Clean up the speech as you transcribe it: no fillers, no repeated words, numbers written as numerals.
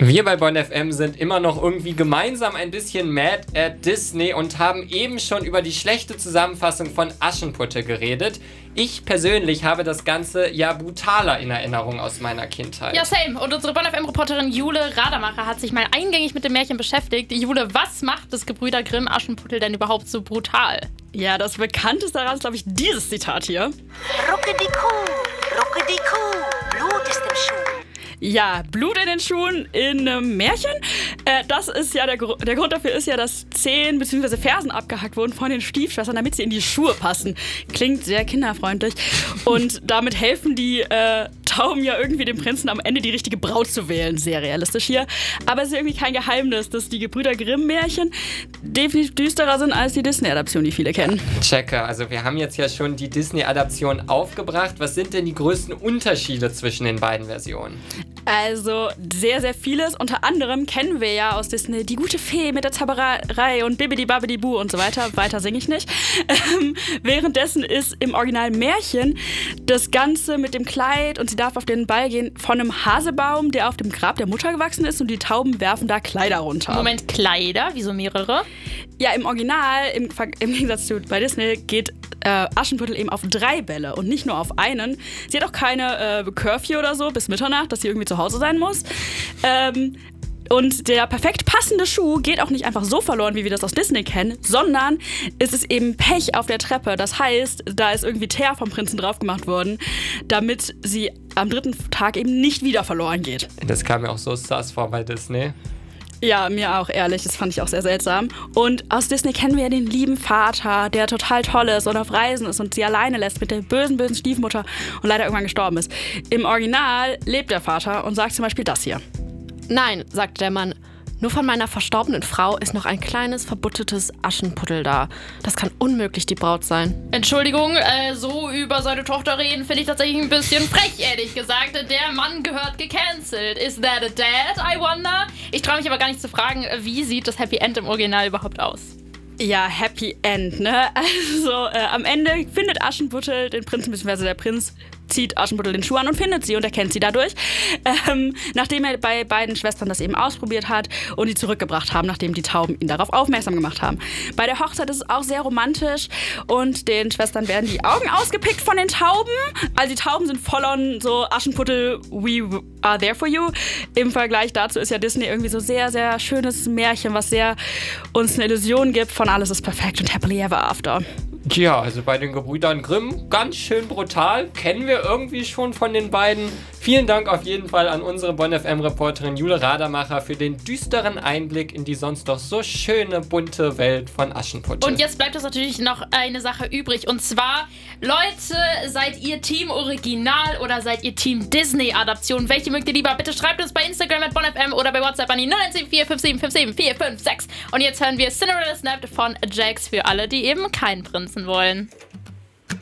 Wir bei Bonn FM sind immer noch irgendwie gemeinsam ein bisschen mad at Disney und haben eben schon über die schlechte Zusammenfassung von Aschenputtel geredet. Ich persönlich habe das Ganze ja brutaler in Erinnerung aus meiner Kindheit. Ja, same. Und unsere Bonn FM-Reporterin Jule Rademacher hat sich mal eingängig mit dem Märchen beschäftigt. Jule, was macht das Gebrüder Grimm Aschenputtel denn überhaupt so brutal? Ja, das bekannteste daran ist, glaube ich, dieses Zitat hier. Rucke die Kuh, Blut ist im Schuh. Ja, Blut in den Schuhen in einem Märchen. Das ist ja der Grund dafür ist ja, dass Zehen bzw. Fersen abgehackt wurden von den Stiefschwestern, damit sie in die Schuhe passen. Klingt sehr kinderfreundlich. Und damit helfen die Tauben ja irgendwie dem Prinzen am Ende die richtige Braut zu wählen. Sehr realistisch hier. Aber es ist irgendwie kein Geheimnis, dass die Gebrüder Grimm-Märchen definitiv düsterer sind als die Disney-Adaption, die viele kennen. Checke, also wir haben jetzt ja schon die Disney-Adaption aufgebracht. Was sind denn die größten Unterschiede zwischen den beiden Versionen? Also sehr, sehr vieles. Unter anderem kennen wir ja aus Disney die gute Fee mit der Zauberei und Bibidi Babidi Bu und so weiter. Weiter singe ich nicht. Währenddessen ist im Original Märchen das Ganze mit dem Kleid und sie darf auf den Ball gehen von einem Hasebaum, der auf dem Grab der Mutter gewachsen ist und die Tauben werfen da Kleider runter. Moment, Kleider? Wieso mehrere? Ja, im Original, im Gegensatz zu bei Disney, geht Aschenputtel eben auf 3 Bälle und nicht nur auf einen. Sie hat auch keine Curfew oder so bis Mitternacht, dass sie irgendwie zu Hause sein muss. Und der perfekt passende Schuh geht auch nicht einfach so verloren, wie wir das aus Disney kennen, sondern es ist eben Pech auf der Treppe. Das heißt, da ist irgendwie Teer vom Prinzen drauf gemacht worden, damit sie am 3. Tag eben nicht wieder verloren geht. Das kam mir auch so sass vor bei Disney. Ja, mir auch, ehrlich. Das fand ich auch sehr seltsam. Und aus Disney kennen wir ja den lieben Vater, der total toll ist und auf Reisen ist und sie alleine lässt mit der bösen, bösen Stiefmutter und leider irgendwann gestorben ist. Im Original lebt der Vater und sagt zum Beispiel das hier. Nein, sagte der Mann, nur von meiner verstorbenen Frau ist noch ein kleines, verbuttetes Aschenputtel da. Das kann unmöglich die Braut sein. Entschuldigung, so über seine Tochter reden finde ich tatsächlich ein bisschen frech, ehrlich gesagt. Der Mann gehört gecancelt. Is that a dad, I wonder? Ich traue mich aber gar nicht zu fragen, wie sieht das Happy End im Original überhaupt aus? Ja, Happy End, ne? Also am Ende findet Aschenputtel den Prinzen, beziehungsweise der Prinz zieht Aschenputtel den Schuh an und findet sie und erkennt sie dadurch. Nachdem er bei beiden Schwestern das eben ausprobiert hat und die zurückgebracht haben, nachdem die Tauben ihn darauf aufmerksam gemacht haben. Bei der Hochzeit ist es auch sehr romantisch und den Schwestern werden die Augen ausgepickt von den Tauben. Also die Tauben sind voll on so Aschenputtel, we are there for you. Im Vergleich dazu ist ja Disney irgendwie so sehr, sehr schönes Märchen, was sehr uns eine Illusion gibt von alles ist perfekt und happily ever after. Tja, also bei den Gebrüdern Grimm ganz schön brutal. Kennen wir irgendwie schon von den beiden. Vielen Dank auf jeden Fall an unsere Bonn FM-Reporterin Jule Rademacher für den düsteren Einblick in die sonst doch so schöne, bunte Welt von Aschenputtel. Und jetzt bleibt uns natürlich noch eine Sache übrig. Und zwar, Leute, seid ihr Team Original oder seid ihr Team Disney-Adaption? Welche mögt ihr lieber? Bitte schreibt uns bei Instagram at BonnFM oder bei WhatsApp an die 0974 57 57 456. Und jetzt hören wir Cinderella Snapped von Jax für alle, die eben keinen Prinzen wollen.